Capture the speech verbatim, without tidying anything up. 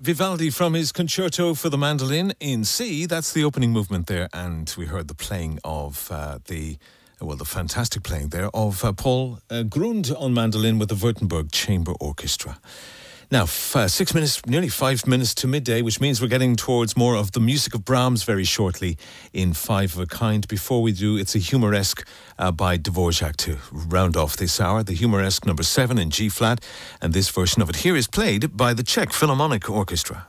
Vivaldi from his Concerto for the Mandolin in C. That's the opening movement there, and we heard the playing of uh, the, well, the fantastic playing there of uh, Paul uh, Grund on mandolin with the Württemberg Chamber Orchestra. Now, f- uh, six minutes, nearly five minutes to midday, which means we're getting towards more of the music of Brahms very shortly in Five of a Kind. Before we do, it's a Humoresque uh, by Dvorak to round off this hour. The Humoresque number seven in G-flat, and this version of it here is played by the Czech Philharmonic Orchestra.